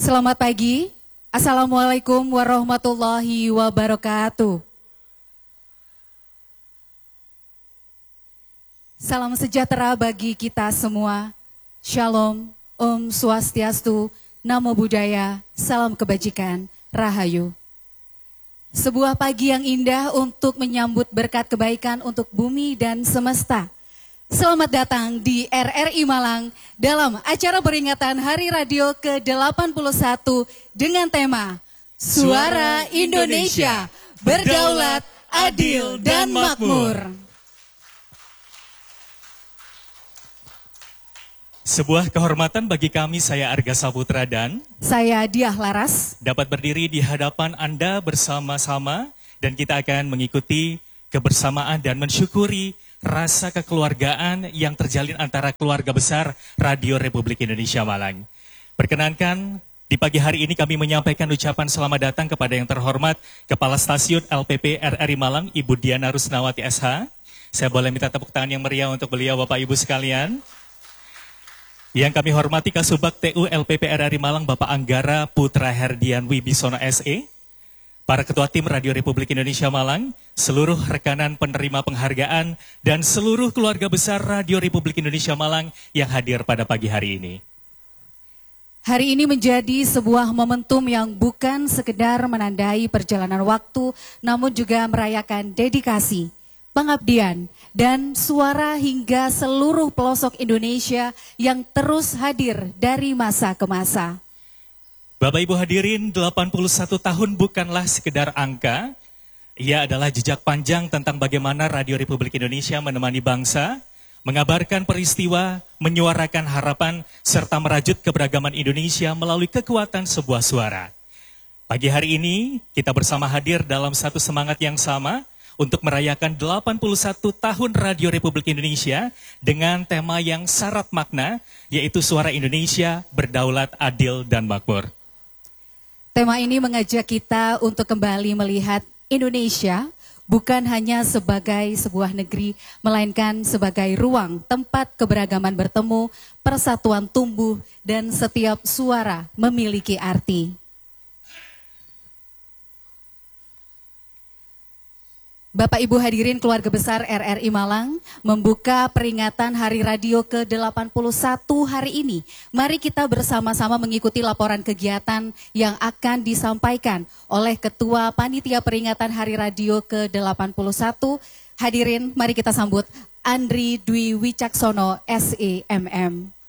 Selamat pagi. Assalamualaikum warahmatullahi wabarakatuh. Salam sejahtera bagi kita semua. Shalom, Om Swastiastu, Namo Buddhaya, salam kebajikan, Rahayu. Sebuah pagi yang indah untuk menyambut berkat kebaikan untuk bumi dan semesta. Selamat datang di RRI Malang dalam acara peringatan Hari Radio ke-81 dengan tema Suara Indonesia, Berdaulat, Adil, dan Makmur. Sebuah kehormatan bagi kami, saya Arga Saputra dan saya Diah Laras, dapat berdiri di hadapan Anda bersama-sama dan kita akan mengikuti kebersamaan dan mensyukuri rasa kekeluargaan yang terjalin antara keluarga besar Radio Republik Indonesia Malang. Perkenankan, di pagi hari ini kami menyampaikan ucapan selamat datang kepada yang terhormat Kepala Stasiun LPP RRI Malang, Ibu Diana Rusnawati SH. Saya boleh minta tepuk tangan yang meriah untuk beliau Bapak Ibu sekalian. Yang kami hormati Kasubag TU LPP RRI Malang Bapak Anggara Putra Herdian Wibisono SE. Para Ketua Tim Radio Republik Indonesia Malang, seluruh rekanan penerima penghargaan, dan seluruh keluarga besar Radio Republik Indonesia Malang yang hadir pada pagi hari ini. Hari ini menjadi sebuah momentum yang bukan sekedar menandai perjalanan waktu, namun juga merayakan dedikasi, pengabdian, dan suara hingga seluruh pelosok Indonesia yang terus hadir dari masa ke masa. Bapak Ibu hadirin, 81 tahun bukanlah sekedar angka. Ia adalah jejak panjang tentang bagaimana Radio Republik Indonesia menemani bangsa, mengabarkan peristiwa, menyuarakan harapan, serta merajut keberagaman Indonesia melalui kekuatan sebuah suara. Pagi hari ini, kita bersama hadir dalam satu semangat yang sama untuk merayakan 81 tahun Radio Republik Indonesia dengan tema yang syarat makna, yaitu Suara Indonesia, Berdaulat, Adil, dan Makmur. Tema ini mengajak kita untuk kembali melihat Indonesia bukan hanya sebagai sebuah negeri, melainkan sebagai ruang tempat keberagaman bertemu, persatuan tumbuh, dan setiap suara memiliki arti. Bapak Ibu hadirin keluarga besar RRI Malang, membuka peringatan Hari Radio ke-81 hari ini. Mari kita bersama-sama mengikuti laporan kegiatan yang akan disampaikan oleh Ketua Panitia Peringatan Hari Radio ke-81. Hadirin, mari kita sambut Andri Dwi Wicaksono, SEMM.